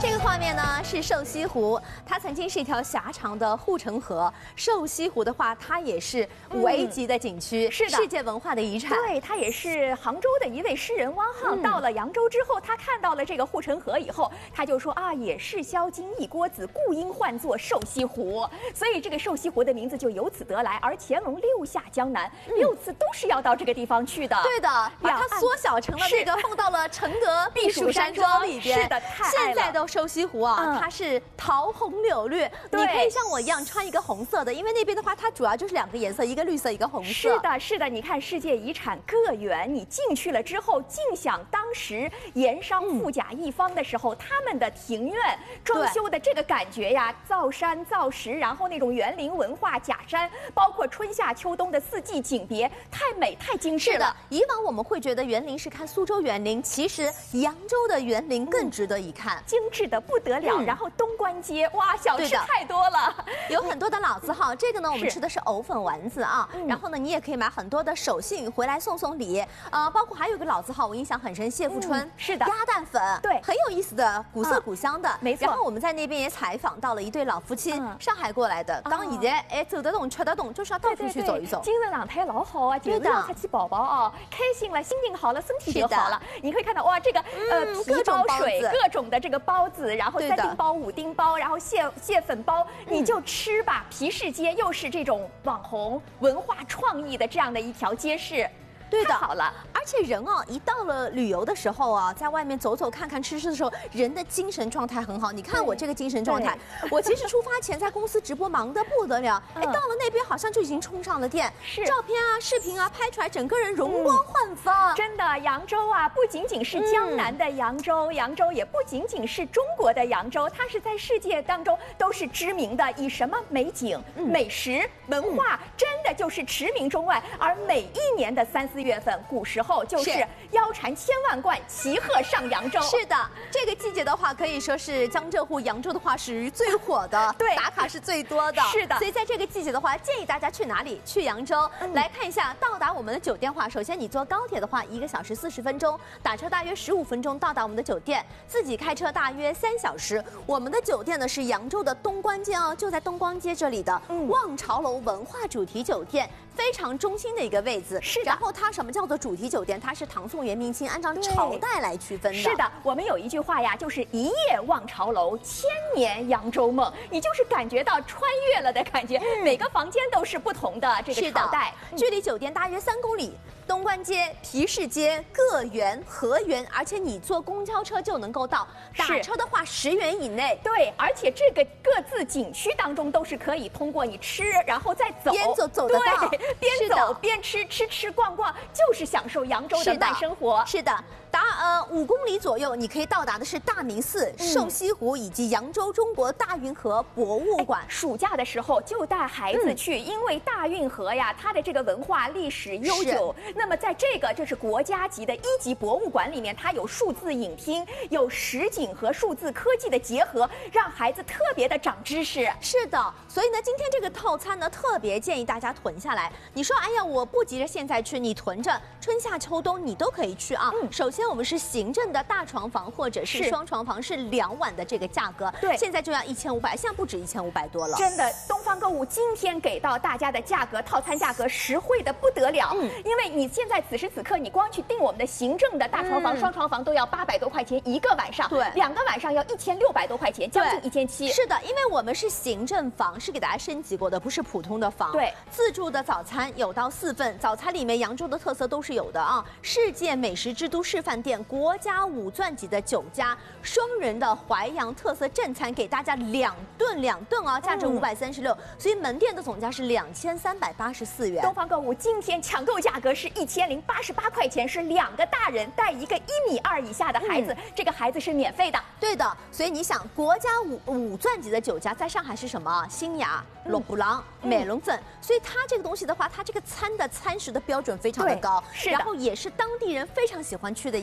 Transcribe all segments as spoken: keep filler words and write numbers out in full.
这个画面呢是瘦西湖，它曾经是一条狭长的护城河。瘦西湖的话，它也是五 A 级的景区， 嗯、是的， 世界文化的遗产。 对，它也是杭州的一位诗人汪沆、嗯、到了扬州之后，他看到了这个护城河以后，他就说啊，也是萧金一锅子，故应唤作瘦西湖。所以这个瘦西湖的名字就由此得来。而乾隆六下江南，嗯、六次都是要到这个地方去的。 对的，把它缩小成了这个，放到了承德避暑山庄里边。 是的，太爱了。 现在的瘦西湖啊，嗯、它是桃红柳绿，你可以像我一样穿一个红色的，因为那边的话，它主要就是两个颜色，一个绿色，一个红色。 是的，是的，你看世界遗产个园，你进去了之后，尽享当时盐商富甲一方的时候，嗯、他们的庭院装修的这个感觉呀，造山造石，然后那种园林文化假山，包括春夏秋冬的四季景别，太美太精致了。 是的，以往我们会觉得园林是看苏州园林，其实扬州的园林更值得一看， 嗯、精致的不得了。嗯、然后东关街，哇，小吃太多了， 有很多的老字号。这个呢，我们吃的是藕粉丸子啊。嗯、然后呢，你也可以买很多的手信回来送送礼。呃，包括还有一个老字号，我印象很深，谢富春、嗯、 是的， 鸭蛋粉， 对， 很有意思的，古色古香的， 嗯、没错。 然后我们在那边也采访到了一对老夫妻，嗯、上海过来的。当现在哎走得动、吃得动，就是要到处去走一走。 精神状态老好啊，就是要出去跑跑啊，开心了，心情好了，身体就好了。你可以看到哇，这个呃皮包水，各种的这个包子，然后三丁包、五丁包，然后蟹蟹粉包，你就吃吧。皮市街又是这种网红文化创意的这样的一条街市。 对的， 好了， 而且人啊，一到了旅游的时候啊，在外面走走看看吃吃的时候，人的精神状态很好。你看我这个精神状态，我其实出发前在公司直播忙得不得了，哎，到了那边好像就已经冲上了店， 是照片啊、视频啊拍出来，整个人容光焕发。 嗯、真的，扬州啊，不仅仅是江南的扬州，嗯、扬州也不仅仅是中国的扬州，它是在世界当中都是知名的，以什么美景、嗯、美食、文化，嗯、真的就是驰名中外。而每一年的三四月份，古时候就是腰缠千万贯，骑鹤上扬州。 是的，这个季节的话，可以说是江浙沪扬州的话属于最火的， 对， 打卡是最多的。 是的， 所以在这个季节的话，建议大家去哪里？去扬州。嗯、来看一下到达我们的酒店话，首先你坐高铁的话，一个小时四十分钟，打车大约十五分钟到达我们的酒店，自己开车大约三小时。我们的酒店呢是扬州的东关街哦，就在东关街这里的、嗯、望潮楼文化主题酒店。非常中心的一个位置， 是的。 然后它什么叫做主题酒店？它是唐宋元明清按照朝代来区分的。 是的，我们有一句话呀，就是一夜望潮楼，千年扬州梦。你就是感觉到穿越了的感觉，嗯、每个房间都是不同的这个朝代。 嗯、距离酒店大约三公里。东关街、皮市街、个园、河园，而且你坐公交车就能够到，打车的话十元以内。 对，而且这个各自景区当中都是可以通过你吃，然后再走， 边走走得到， 对，边走边吃，吃吃逛逛，就是享受扬州的慢生活。 是的。是的达呃五公里左右，你可以到达的是大明寺、嗯、瘦西湖以及扬州中国大运河博物馆。 暑假的时候就带孩子去，嗯、因为大运河呀，它的这个文化历史悠久。那么在这个就是国家级的一级博物馆里面，它有数字影厅，有实景和数字科技的结合，让孩子特别的长知识。 是的，所以呢，今天这个套餐呢，特别建议大家囤下来。你说，哎呀，我不急着现在去，你囤着，春夏秋冬你都可以去啊。嗯，首先我们是行政的大床房或者是双床房，是两晚的这个价格， 对， 现在就要一千五百，现在不止一千五百多了。 真的，东方购物今天给到大家的价格，套餐价格实惠的不得了。嗯，因为你现在此时此刻，你光去订我们的行政的大床房、嗯、双床房都要八百多块钱一个晚上， 对， 两个晚上要一千六百多块钱，将近一千七。 是的，因为我们是行政房，是给大家升级过的，不是普通的房。 对， 自助的早餐有到四份，早餐里面扬州的特色都是有的啊，世界美食之都示范店，国家五钻级的酒家，双人的淮扬特色正餐，给大家两顿两顿啊，价值五百三十六，所以门店的总价是两千三百八十四元。 东方购物今天抢购价格是一千零八十八块钱，是两个大人带一个一米二以下的孩子，嗯、这个孩子是免费的。 对的，所以你想，国家五五钻级的酒家在上海是什么？新雅、龙布朗、美龙镇，所以它这个东西的话，它这个餐的餐食的标准非常的高， 是的， 然后也是当地人非常喜欢去的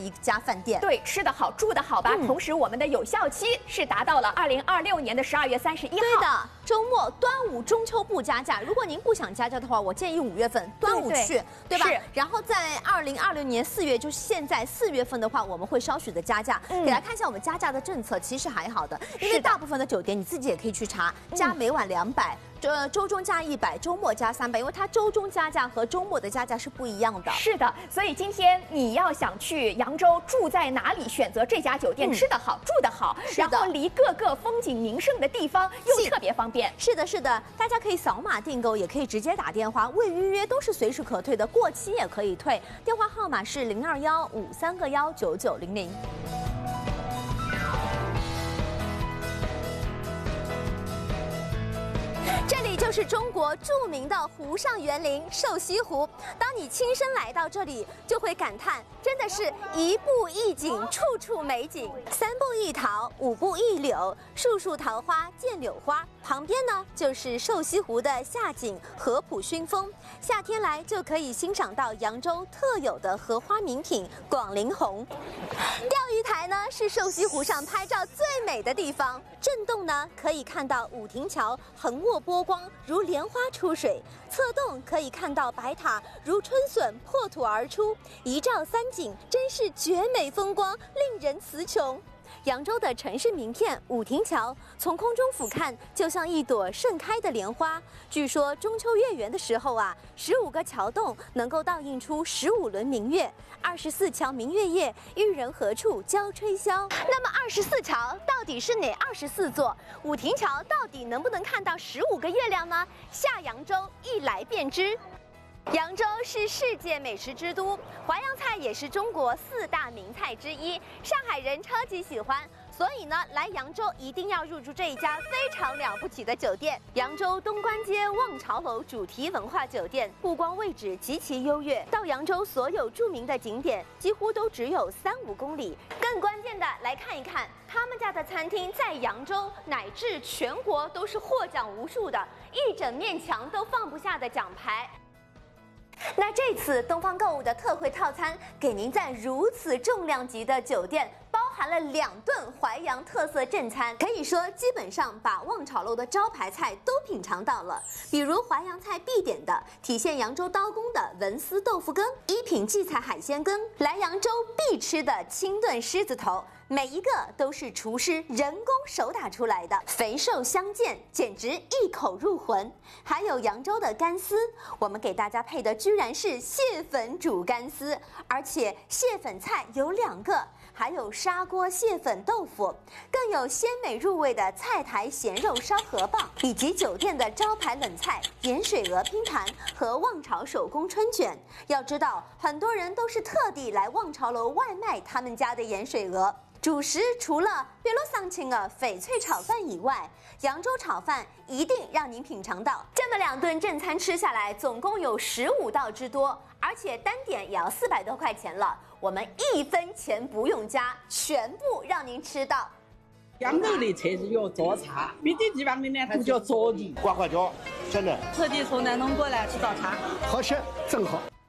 一家饭店。 对，吃得好，住得好吧。嗯、同时，我们的有效期是达到了二零二六年的十二月三十一号。 对的，周末端午、中秋不加价。如果您不想加价的话，我建议五月份端午去， 对, 对, 对吧？是。然后在二零二六年四月，就是现在四月份的话，我们会稍许的加价。嗯、给大家看一下我们加价的政策，其实还好的，因为大部分的酒店你自己也可以去查，加每晚两百。呃，周中加一百，周末加三百，因为它周中加价和周末的加价是不一样的。 是的，所以今天你要想去扬州住在哪里，选择这家酒店，嗯、吃得好，住得好，然后离各个风景名胜的地方又特别方便。 是的，是的，大家可以扫码订购，也可以直接打电话，未预约都是随时可退的，过期也可以退。电话号码是零二幺五三个幺九九零零。这里就是中国著名的湖上园林瘦西湖。当你亲身来到这里，就会感叹，真的是一步一景，处处美景。三步一桃，五步一柳，树树桃花见柳花。旁边呢就是瘦西湖的夏景，合浦熏风。夏天来就可以欣赏到扬州特有的荷花名品广陵红。钓鱼台呢是瘦西湖上拍照最美的地方。正洞呢可以看到武亭桥横卧波光，如莲花出水；侧洞可以看到白塔如春笋破土而出，一照三景，真是绝美风光，令人词穷。扬州的城市名片武亭桥，从空中俯瞰就像一朵盛开的莲花。据说中秋月圆的时候啊，十五个桥洞能够倒映出十五轮明月。二十四桥明月夜，玉人何处教吹箫？那么二十四桥到底是哪二十四座？武亭桥到底能不能看到十五个月亮呢？下扬州一来便知。扬州是世界美食之都，淮扬菜也是中国四大名菜之一，上海人超级喜欢。所以呢，来扬州一定要入住这一家非常了不起的酒店——扬州东关街望潮楼主题文化酒店。不光位置极其优越，到扬州所有著名的景点几乎都只有三五公里。更关键的，来看一看他们家的餐厅在扬州乃至全国都是获奖无数的，一整面墙都放不下的奖牌。那这次东方购物的特惠套餐，给您在如此重量级的酒店包含了两顿淮扬特色正餐，可以说基本上把望潮楼的招牌菜都品尝到了。比如淮扬菜必点的体现扬州刀工的文思豆腐羹，一品荠菜海鲜羹，来扬州必吃的清炖狮子头，每一个都是厨师人工手打出来的，肥瘦相间，简直一口入魂。还有扬州的干丝，我们给大家配的居然是蟹粉煮干丝，而且蟹粉菜有两个，还有砂锅蟹粉豆腐，更有鲜美入味的菜台咸肉烧河蚌，以及酒店的招牌冷菜盐水鹅拼盘和望潮手工春卷。要知道，很多人都是特地来望潮楼外卖他们家的盐水鹅。主食除了别罗桑青的翡翠炒饭以外，扬州炒饭一定让您品尝到。这么两顿正餐吃下来，总共有十五道之多，而且单点也要四百多块钱了。我们一分钱不用加，全部让您吃到。 扬州的菜是要做茶，别的地方的呢都叫做的。 刮刮脚，真的。 特地从南通过来吃早茶， 好吃，正好。